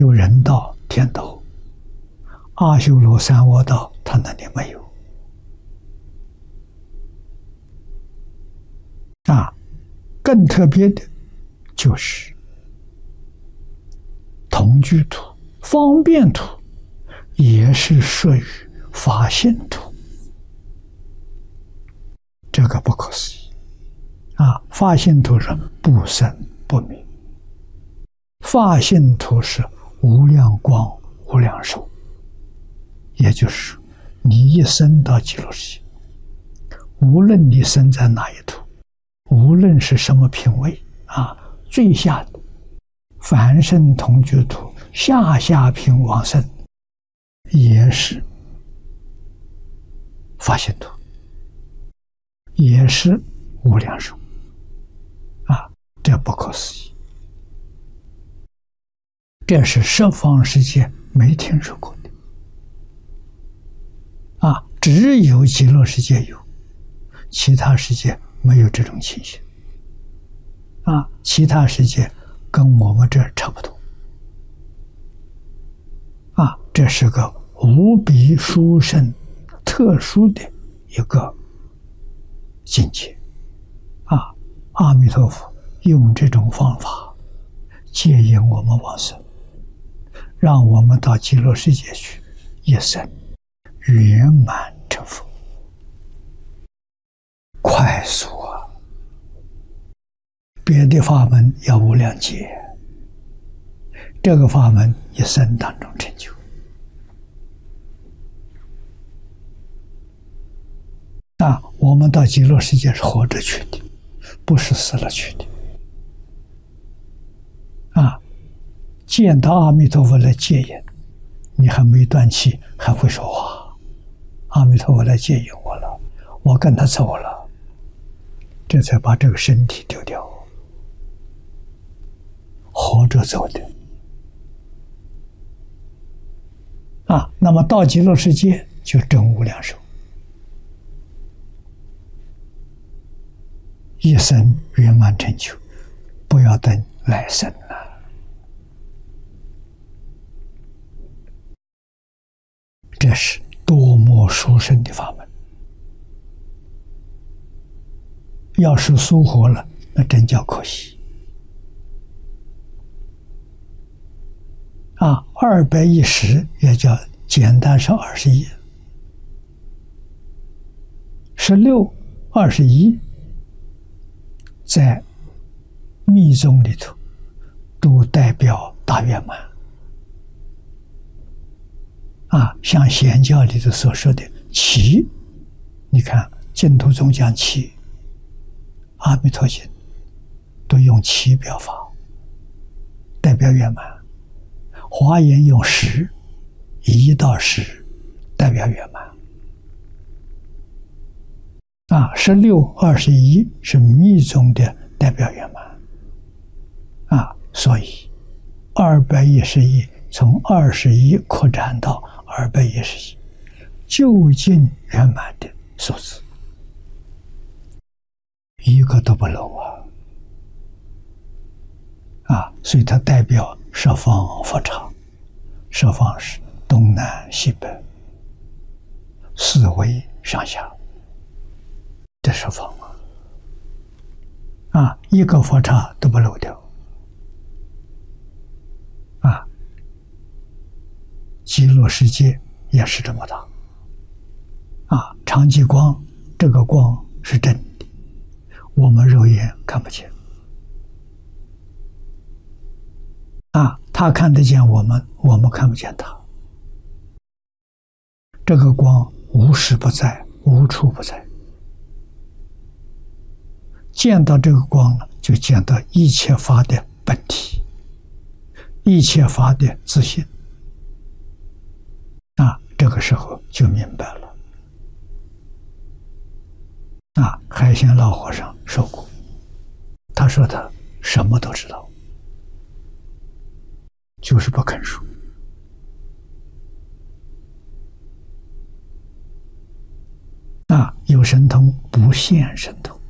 有人道、天道，阿修罗三恶道，他那里没有。更特别的就是同居土、方便土，也是属于法性土，这个不可思议法性土是不生不灭，法性土是无量光、无量寿，也就是你一生到极乐世界，无论你生在哪一土，无论是什么品位最下的凡圣同居土、下品往生，也是法性土，也是无量寿这不可思议，这是十方世界没听说过的只有极乐世界有，其他世界没有这种情形其他世界跟我们这儿差不多这是个无比殊胜特殊的一个境界阿弥陀佛用这种方法接引我们往生，让我们到极乐世界去，一生圆满成佛，快速别的法门要无量劫，这个法门一生当中成就我们到极乐世界是活着去的，不是死了去的见到阿弥陀佛来接引，你还没断气，还会说话，阿弥陀佛来接引我了，我跟他走了，这才把这个身体丢掉，活着走的那么到极乐世界就证无量寿，一生圆满成就，不要等来生了。这是多么殊胜的法门，要是疏忽了，那真叫可惜210也叫简单是21 16、21在密宗里头都代表大圆满像显教里头所说的七，你看净土宗讲七，阿弥陀经都用七表法代表圆满，华严用10， 1到10代表圆满16、21是密宗的代表圆满所以211从21扩展到211，究竟圆满的数字，一个都不漏所以它代表十方佛刹，十方是东南西北四维上下的十方一个佛刹都不漏掉极乐世界也是这么大常寂光，这个光是真的，我们肉眼看不见他看得见我们，我们看不见他。这个光无时不在，无处不在，见到这个光了，就见到一切法的本体，一切法的自性这个时候就明白了海鲜老和尚说过，他说他什么都知道，就是不肯说有神通不现神通